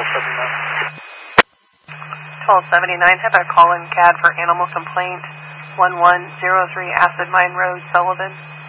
1279, have a call-in CAD for animal complaint 1103 Acid Mine Road, Sullivan.